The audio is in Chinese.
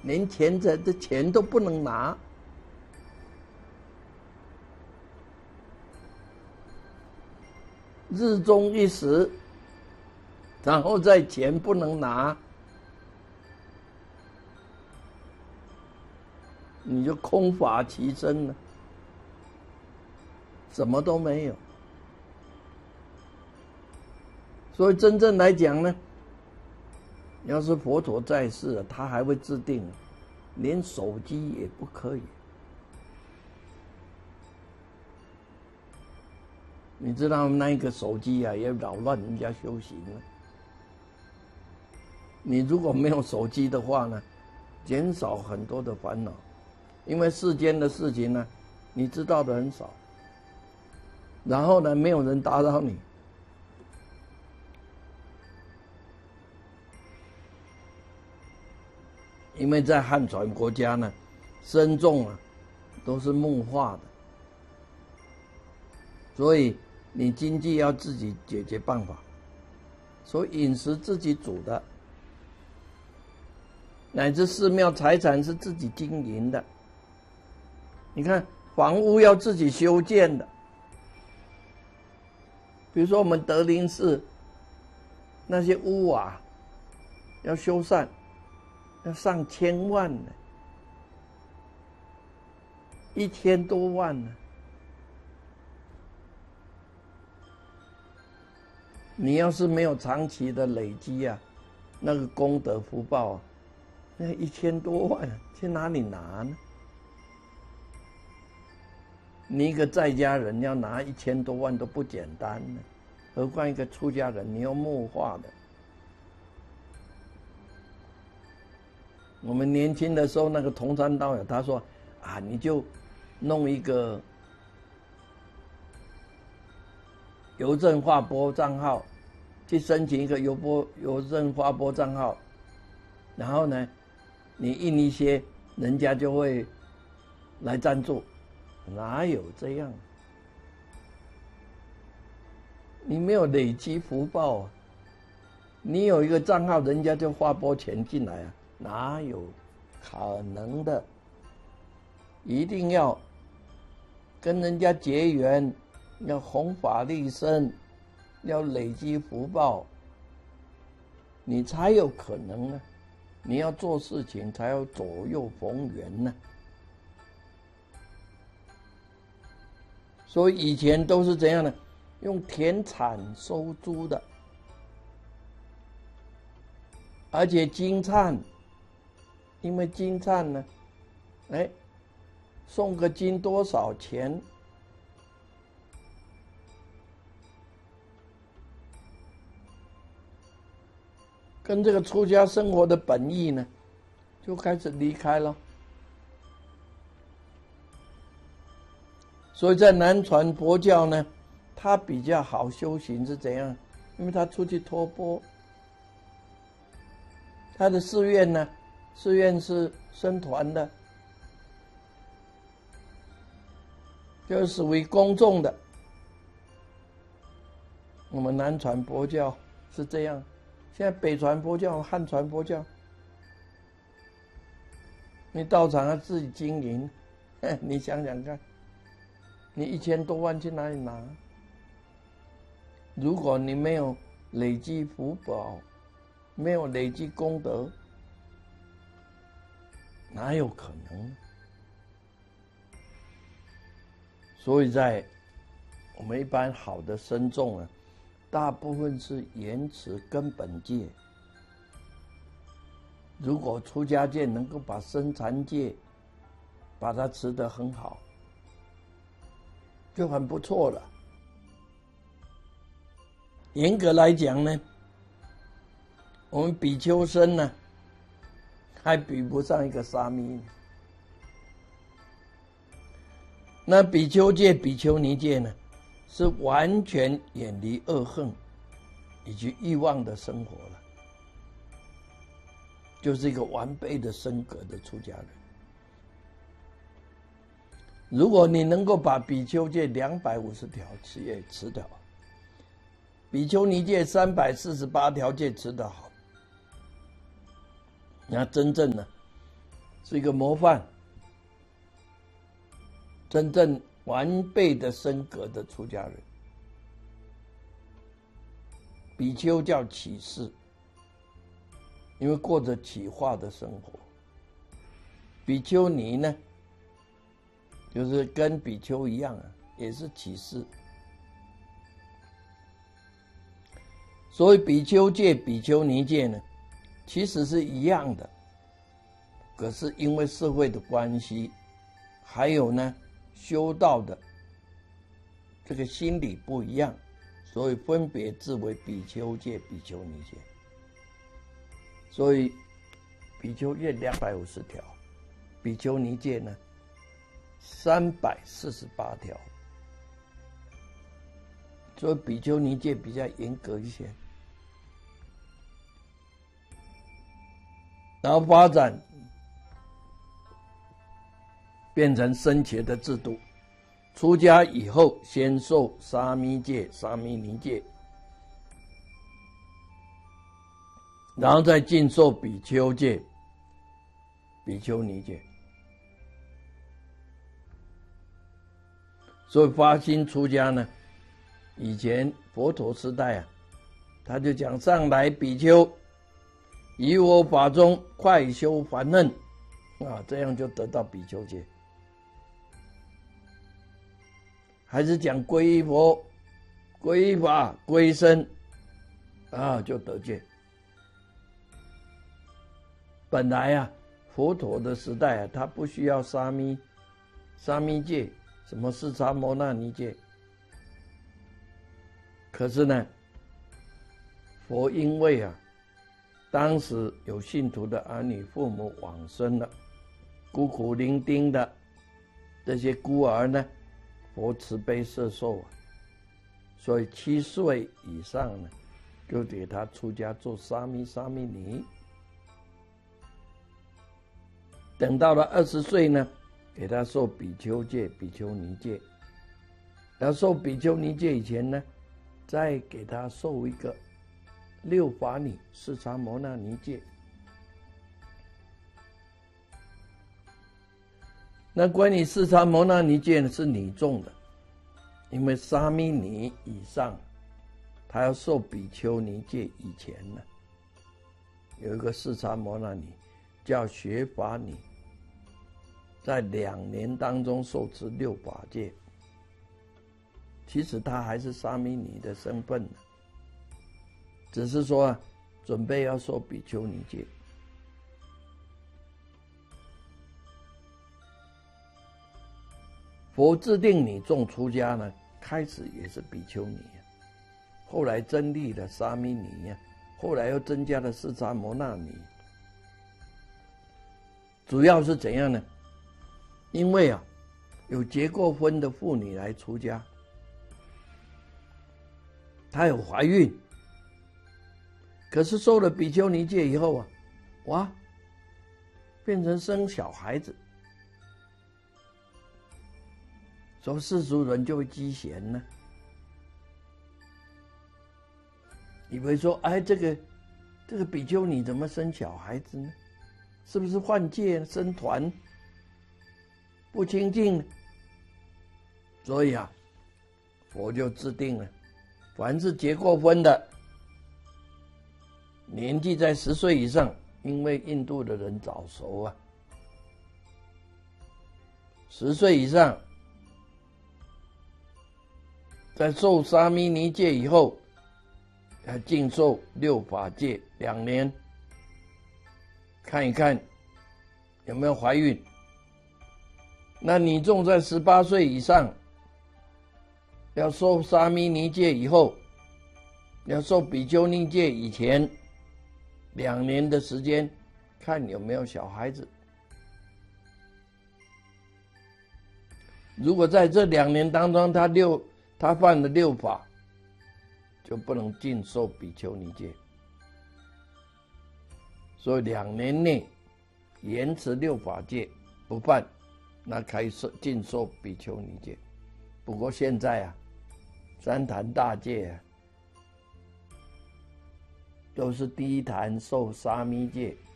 连这钱都不能拿。日中一时，然后再钱不能拿，你就空乏其身了，什么都没有。所以真正来讲呢，要是佛陀在世，他还会制定，连手机也不可以。你知道那个手机啊，也扰乱人家修行了。你如果没有手机的话呢，减少很多的烦恼，因为世间的事情呢，你知道的很少，然后呢，没有人打扰你。因为在汉传国家呢，僧众啊都是木化的，所以你经济要自己解决办法，所以饮食自己煮的，乃至寺庙财产是自己经营的。你看房屋要自己修建的，比如说我们德林寺那些屋瓦要修缮，要上千万呢，1000多万呢。你要是没有长期的累积啊，那个功德福报啊，那1000多万去哪里拿呢？你一个在家人要拿1000多万都不简单呢，何况一个出家人，你要木化的。我们年轻的时候，那个同山道友他说啊，你就弄一个邮政划拨账号，去申请一个邮政划拨账号，然后呢，你印一些，人家就会来赞助。哪有这样？你没有累积福报啊！你有一个账号，人家就划拨钱进来啊，哪有可能的？一定要跟人家结缘，要弘法利生，要累积福报，你才有可能呢。你要做事情才要左右逢源呢。所以以前都是怎样的？用田产收租的，而且金灿，因为金灿呢，送个金多少钱？跟这个出家生活的本意呢，就开始离开了。所以在南传佛教呢，它比较好修行是怎样？因为他出去托钵，他的寺院呢，寺院是僧团的，就是属于公众的。我们南传佛教是这样，现在北传佛教、汉传佛教，你道场要自己经营，你想想看，你1000多万去哪里拿？如果你没有累积福报，没有累积功德，哪有可能？所以在我们一般好的僧众啊，大部分是严持根本戒。如果出家戒能够把僧禅戒把它持得很好，就很不错了。严格来讲呢，我们比丘僧呢，还比不上一个沙弥。那比丘戒、比丘尼戒呢，是完全远离恶恨以及欲望的生活了，就是一个完备的僧格的出家人。如果你能够把比丘戒250条持得好，比丘尼戒348条戒持得好，那真正呢， 是一个模范，真正完备的升格的出家人。比丘叫起士，因为过着起化的生活。比丘尼呢，就是跟比丘一样啊，也是起士。所谓比丘戒、比丘尼戒呢，其实是一样的，可是因为社会的关系，还有呢修道的这个心理不一样，所以分别字为比丘戒、比丘尼戒。所以比丘戒250条，比丘尼戒呢348条，所以比丘尼戒比较严格一些。然后发展变成僧伽的制度，出家以后先受沙弥戒、沙弥尼戒，然后再进受比丘戒、比丘尼戒。所以发心出家呢，以前佛陀时代啊，他就讲上来比丘，以我法中快修烦恨啊，这样就得到比丘戒。还是讲皈依佛、皈依法、皈依僧啊，就得戒。本来啊，佛陀的时代啊，他不需要沙弥戒，什么四叉摩那尼戒。可是呢，佛因为啊，当时有信徒的儿女父母往生了，孤苦伶仃的这些孤儿呢，佛慈悲摄受啊，所以7岁以上呢，就给他出家做沙弥、沙弥尼。等到了20岁呢，给他受比丘戒、比丘尼戒。要受比丘尼戒以前呢，再给他受一个6法尼四叉摩那尼戒。那关于四叉摩那尼戒呢，是拟重的，因为沙弥尼以上，他要受比丘尼戒以前呢，有一个四叉摩那尼叫学法尼，在2年当中受持6法戒。其实他还是沙弥尼的身份呢，只是说啊，准备要受比丘尼戒。佛制定拟重出家呢，开始也是比丘尼啊，后来增立了沙弥尼啊，后来又增加了四叉摩那尼。主要是怎样呢？因为啊，有结过婚的妇女来出家，她有怀孕，可是受了比丘尼戒以后啊，哇，变成生小孩子，所以世俗人就会讥嫌呢，以为说，哎，这个比丘尼怎么生小孩子呢？是不是犯戒生团不清净呢？所以啊，佛就制定了，凡是结过婚的，年纪在10岁以上，因为印度的人早熟啊，10岁以上，在受沙弥尼戒以后，要净受6法戒2年，看一看有没有怀孕。那你重在18岁以上，要受沙弥尼戒以后，要受比丘尼戒以前2年的时间，看有没有小孩子。如果在这2年当中，他犯了6法，就不能尽受比丘尼戒。所以2年内延迟6法戒不犯，那可以尽受比丘尼戒。不过现在啊，3坛大戒啊，都是第一坛受沙弥戒，